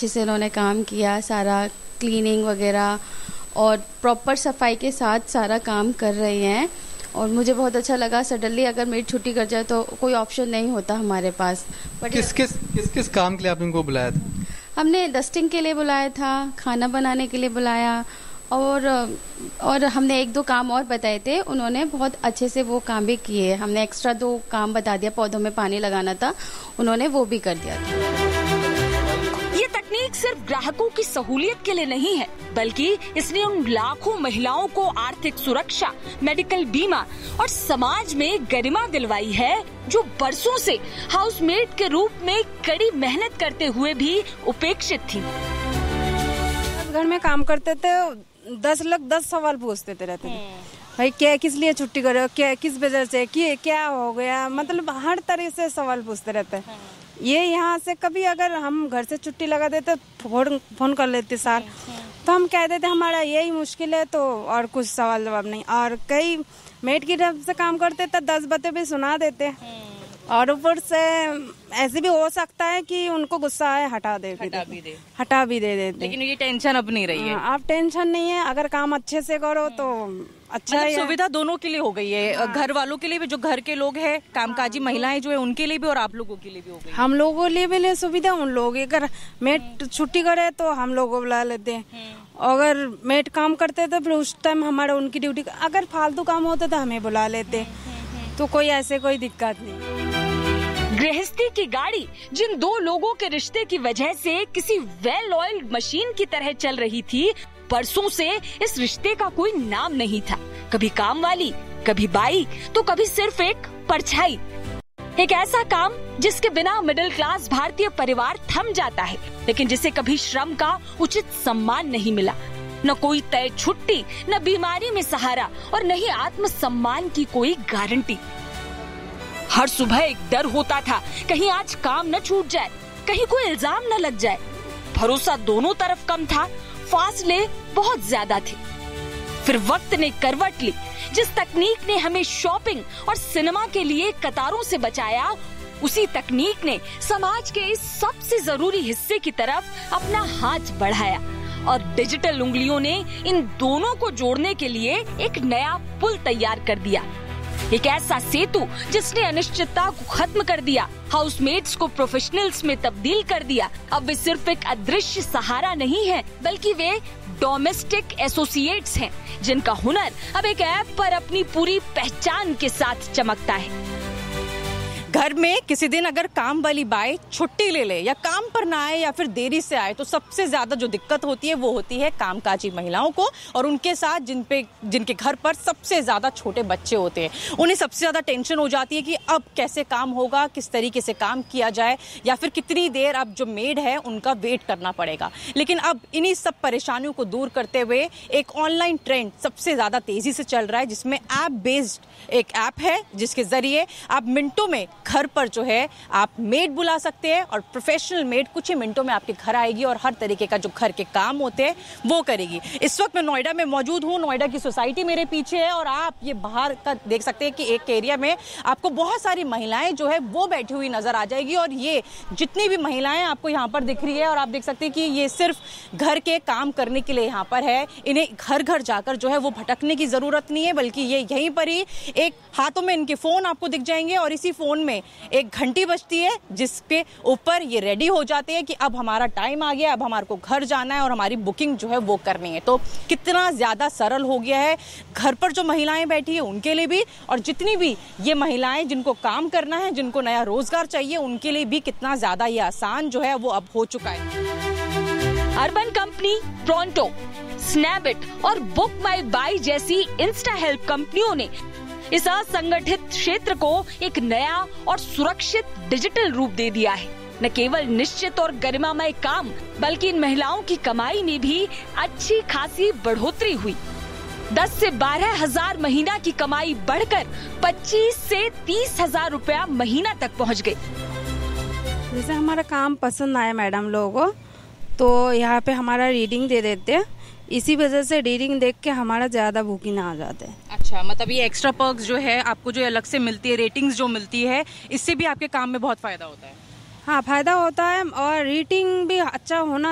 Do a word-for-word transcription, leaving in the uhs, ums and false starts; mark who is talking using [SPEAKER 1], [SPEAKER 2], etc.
[SPEAKER 1] अच्छे से इन्होंने काम किया, सारा क्लीनिंग वगैरह और प्रॉपर सफाई के साथ सारा काम कर रही हैं और मुझे बहुत अच्छा लगा। सडनली अगर मेरी छुट्टी कर जाए तो कोई ऑप्शन नहीं होता हमारे पास। बट
[SPEAKER 2] किस किस किस किस काम के लिए आपने उनको बुलाया था?
[SPEAKER 1] हमने डस्टिंग के लिए बुलाया था, खाना बनाने के लिए बुलाया और और हमने एक दो काम और बताए थे, उन्होंने बहुत अच्छे से वो काम भी किए। हमने एक्स्ट्रा दो काम बता दिया, पौधों में पानी लगाना था, उन्होंने वो भी कर दिया था।
[SPEAKER 3] ये तकनीक सिर्फ ग्राहकों की सहूलियत के लिए नहीं है, बल्कि इसने उन लाखों महिलाओं को आर्थिक सुरक्षा, मेडिकल बीमा और समाज में गरिमा दिलवाई है जो बरसों से हाउसमेट के रूप में कड़ी मेहनत करते हुए भी उपेक्षित थी।
[SPEAKER 4] घर में काम करते थे, दस लोग दस सवाल पूछते थे रहते थे, भाई क्या, किस लिए छुट्टी करो, क्या, किस वजह से, कि, क्या हो गया, मतलब हर तरह से सवाल पूछते रहते हैं। ये यहाँ से कभी अगर हम घर से छुट्टी लगा देते फोन फोन कर लेते सार, तो हम कह देते हमारा यही मुश्किल है, तो और कुछ सवाल जवाब नहीं। और कई मेड की तरफ से काम करते तो दस बातें भी सुना देते और ऊपर से ऐसे भी हो सकता है कि उनको गुस्सा आए हटा दे
[SPEAKER 5] हटा भी दे
[SPEAKER 4] हटा भी दे देते।
[SPEAKER 5] लेकिन ये टेंशन अब नहीं रही है।
[SPEAKER 4] अब टेंशन नहीं है, अगर काम अच्छे से करो तो अच्छा
[SPEAKER 5] मतलब
[SPEAKER 4] है।
[SPEAKER 5] सुविधा दोनों के लिए हो गई है,
[SPEAKER 4] हाँ।
[SPEAKER 5] घर वालों के लिए भी, जो घर के लोग हैं, कामकाजी महिलाएं जो है उनके लिए भी, और आप लोगों के लिए भी हो गई।
[SPEAKER 4] हम लोगों के लिए भी ले सुविधा, उन लोग अगर मेट छुट्टी करे तो हम लोग को बुला लेते हैं, अगर मेट काम करते तो फिर उस टाइम हमारा उनकी ड्यूटी, अगर फालतू काम होता तो हमें बुला लेते, तो कोई ऐसे कोई दिक्कत नहीं।
[SPEAKER 3] गृहस्थी की गाड़ी जिन दो लोगों के रिश्ते की वजह से किसी वेल ऑयल्ड मशीन की तरह चल रही थी, बरसों से इस रिश्ते का कोई नाम नहीं था। कभी काम वाली, कभी बाई, तो कभी सिर्फ एक परछाई। एक ऐसा काम जिसके बिना मिडिल क्लास भारतीय परिवार थम जाता है, लेकिन जिसे कभी श्रम का उचित सम्मान नहीं मिला। न कोई तय छुट्टी, न बीमारी में सहारा और न ही आत्मसम्मान की कोई गारंटी। हर सुबह एक डर होता था, कहीं आज काम न छूट जाए, कहीं कोई इल्जाम न लग जाए। भरोसा दोनों तरफ कम था, फासले बहुत ज्यादा थे। फिर वक्त ने करवट ली। जिस तकनीक ने हमें शॉपिंग और सिनेमा के लिए कतारों से बचाया, उसी तकनीक ने समाज के इस सबसे जरूरी हिस्से की तरफ अपना हाथ बढ़ाया और डिजिटल उंगलियों ने इन दोनों को जोड़ने के लिए एक नया पुल तैयार कर दिया। एक ऐसा सेतु जिसने अनिश्चितता को खत्म कर दिया, हाउसमेट्स को प्रोफेशनल्स में तब्दील कर दिया। अब वे सिर्फ एक अदृश्य सहारा नहीं है, बल्कि वे डोमेस्टिक एसोसिएट्स हैं, जिनका हुनर अब एक ऐप पर अपनी पूरी पहचान के साथ चमकता है।
[SPEAKER 5] घर में किसी दिन अगर काम वाली बाई छुट्टी ले ले या काम पर ना आए या फिर देरी से आए, तो सबसे ज्यादा जो दिक्कत होती है वो होती है कामकाजी महिलाओं को, और उनके साथ जिन पे जिनके घर पर सबसे ज्यादा छोटे बच्चे होते हैं, उन्हें सबसे ज्यादा टेंशन हो जाती है कि अब कैसे काम होगा, किस तरीके से काम किया जाए, या फिर कितनी देर अब जो मेड है उनका वेट करना पड़ेगा। लेकिन अब इन्हीं सब परेशानियों को दूर करते हुए एक ऑनलाइन ट्रेंड सबसे ज्यादा तेजी से चल रहा है, जिसमें ऐप बेस्ड एक ऐप है जिसके जरिए आप मिनटों में घर पर जो है आप मेड बुला सकते हैं और प्रोफेशनल मेड कुछ ही मिनटों में आपके घर आएगी और हर तरीके का जो घर के काम होते हैं वो करेगी। इस वक्त मैं नोएडा में मौजूद हूँ। नोएडा की सोसाइटी मेरे पीछे है और आप ये बाहर का देख सकते हैं कि एक एरिया में आपको बहुत सारी महिलाएं जो है वो बैठी हुई नजर आ जाएगी, और ये जितनी भी महिलाएं आपको यहाँ पर दिख रही है, और आप देख सकते हैं कि ये सिर्फ घर के काम करने के लिए यहाँ पर है। इन्हें घर घर जाकर जो है वो भटकने की जरूरत नहीं है, बल्कि ये यहीं पर ही एक हाथों में इनके फोन आपको दिख जाएंगे और इसी फोन में एक घंटी बजती है जिसके ऊपर ये रेडी हो जाते हैं कि अब हमारा टाइम आ गया, अब हमारे को घर जाना है और हमारी बुकिंग जो है वो करनी है। तो कितना ज्यादा सरल हो गया है घर पर जो महिलाएं बैठी है उनके लिए भी, और जितनी भी ये महिलाएं जिनको काम करना है, जिनको नया रोजगार चाहिए, उनके लिए भी कितना ज्यादा ये आसान जो है वो अब हो चुका है।
[SPEAKER 3] अर्बन कंपनी, प्रोंटो, स्नैबिट और बुक माई बाई जैसी इंस्टा हेल्प कंपनियों ने इस असंगठित क्षेत्र को एक नया और सुरक्षित डिजिटल रूप दे दिया है। न केवल निश्चित और गरिमामय काम, बल्कि इन महिलाओं की कमाई में भी अच्छी खासी बढ़ोतरी हुई। दस से बारह हजार महीना की कमाई बढ़कर पच्चीस से तीस हजार रुपया महीना तक पहुंच गई।
[SPEAKER 4] जैसे हमारा काम पसंद आया मैडम लोगों को, तो यहाँ पे हमारा रीडिंग दे देते हैं, इसी वजह से रीडिंग देख के हमारा ज्यादा बुकिंग आ जाते हैं।
[SPEAKER 5] अच्छा, मतलब ये एक्स्ट्रा पर्क्स जो है आपको जो अलग से मिलती है, रेटिंग्स जो मिलती है, इससे भी आपके काम में बहुत फायदा होता है।
[SPEAKER 4] हाँ, फायदा होता है, और रेटिंग भी अच्छा होना